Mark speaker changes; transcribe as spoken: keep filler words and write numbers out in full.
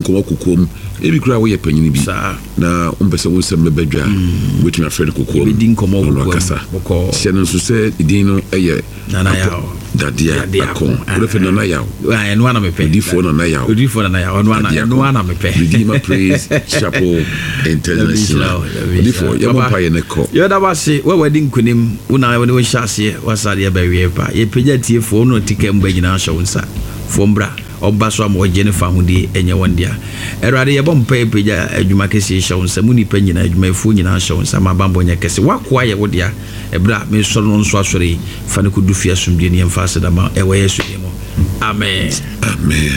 Speaker 1: nko kokom e bi kura wo ye panyini bi na umpese wo sem bedwa wetu na friend kokom
Speaker 2: bi din komo
Speaker 1: kokom se no so se din no eye
Speaker 2: nana ya
Speaker 1: dadia akon wo fe nana ya
Speaker 2: ah eno ana mepe
Speaker 1: odifo nana ya
Speaker 2: odifo nana ya ono ana eno ana mepe
Speaker 1: Redeemer Praise Chapel International odifo ya papa ye ne ko
Speaker 2: yo da wase we wedding kunim una we shase wasade ya bawie pa ye peja tie fo no tikem nyina show nsa fombra oba so am ogene fa hudi enye wondia erade ye bom pa peja adwuma kesi show nsa muni pa nyina adwuma fu nyina show nsa ma bambo nya kesi wakwa ye wodia ebra me so no nso asori fa ne ko dufia sumdie ne mfa se da ma ewe yesu mo amen
Speaker 1: amen